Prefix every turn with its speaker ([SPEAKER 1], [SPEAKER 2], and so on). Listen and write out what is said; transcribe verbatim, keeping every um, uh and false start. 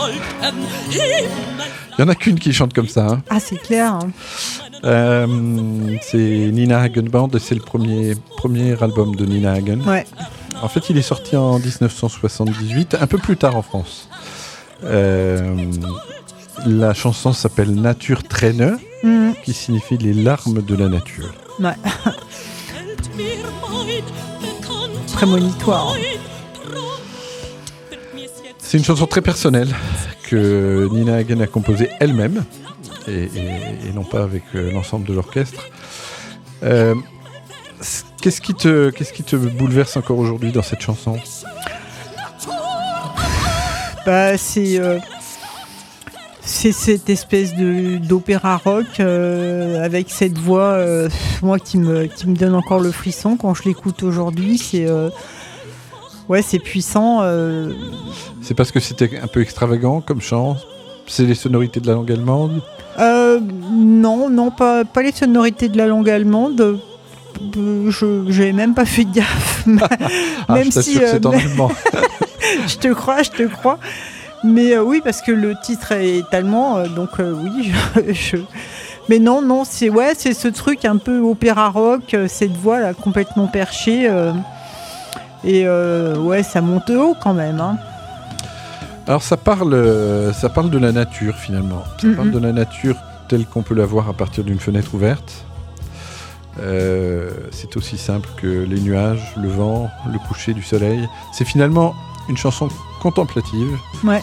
[SPEAKER 1] Il n'y en a qu'une qui chante comme ça. Hein.
[SPEAKER 2] Ah, c'est clair. Hein.
[SPEAKER 1] Euh, c'est Nina Hagen Band et c'est le premier, premier album de Nina Hagen.
[SPEAKER 2] Ouais.
[SPEAKER 1] En fait, il est sorti en dix-neuf cent soixante-dix-huit, un peu plus tard en France. Euh, la chanson s'appelle Natur Träne, mmh. qui signifie les larmes de la nature.
[SPEAKER 2] Ouais. Prémonitoire.
[SPEAKER 1] C'est une chanson très personnelle que Nina Hagen a composée elle-même et, et, et non pas avec euh, l'ensemble de l'orchestre. Euh, qu'est-ce qui te, qu'est-ce qui te bouleverse encore aujourd'hui dans cette chanson ?
[SPEAKER 2] Bah, c'est, euh, c'est cette espèce de, d'opéra rock euh, avec cette voix, euh, moi qui me, qui me donne encore le frisson quand je l'écoute aujourd'hui. C'est, euh, ouais, c'est puissant. Euh...
[SPEAKER 1] C'est parce que c'était un peu extravagant comme chant ? C'est les sonorités de la langue allemande ?
[SPEAKER 2] euh, Non, non, pas, pas les sonorités de la langue allemande. Je n'avais même pas fait gaffe.
[SPEAKER 1] ah,
[SPEAKER 2] même
[SPEAKER 1] je t'assure
[SPEAKER 2] si,
[SPEAKER 1] que c'est
[SPEAKER 2] euh,
[SPEAKER 1] en allemand.
[SPEAKER 2] je te crois, je te crois. Mais euh, oui, parce que le titre est allemand, euh, donc euh, oui. Je, je... Mais non, non, c'est ouais, c'est ce truc un peu opéra rock, euh, cette voix là complètement perchée. Euh, et euh, ouais, ça monte haut quand même. Hein.
[SPEAKER 1] Alors ça parle, ça parle de la nature finalement. Ça mm-hmm. parle de la nature telle qu'on peut la voir à partir d'une fenêtre ouverte. Euh, c'est aussi simple que les nuages, le vent, le coucher du soleil. C'est finalement une chanson contemplative.
[SPEAKER 2] Ouais.